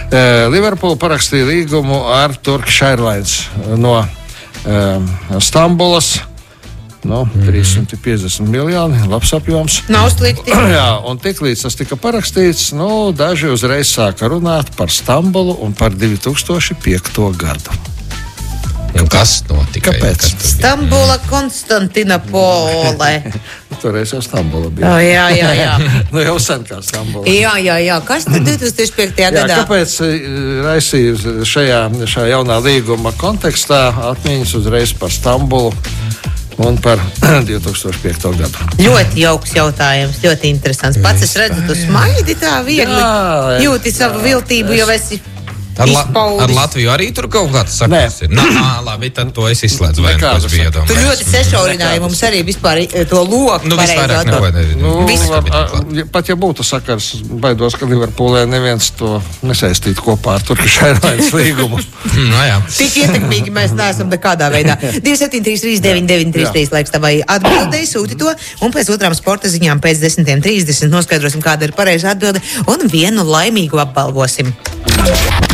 Liverpool parakstīja līgumu ar Turkish Airlines no Stambulas. 350 miljoni, labs apjoms. Nav slikti. Jā, un tiklīdz tas tika parakstīts, daži uzreiz sāka runāt par Stambulu un par 2005. gadu. Un kas notika? Kāpēc? Stambula, Konstantinopole. Toreiz jau Stambula bija. Jā. Jau sen kā Stambula. Jā. Kas tad 2005. gadā? Kāpēc raisīja šajā jaunā līguma kontekstā atmiņas uzreiz par Stambulu un par 2005. gadu? Ļoti jauks jautājums, ļoti interesants. Pats es redzu, tu smaidi tā viegli. Jūti savu viltību, jo esi Ar Latviju arī tur kaut kāds sakars ir? Labi, tad to es izslēdzu. Tu ļoti sešaurināji mums arī vispār to loku. Visvairāk nevajag. Pat ja būtu sakars, baidos, ka Liverpoolē neviens to nesaistītu kopā ar Turkish Airlines līgumu. Tik ietekmīgi mēs neesam nekādā veidā. 273-3993 laiks tavai atbildēji, sūti to, un pēc otrām sporta ziņām pēc 10:30 noskaidrosim, kāda ir pareiza atbilde, un vienu laimīgu apbalvosim.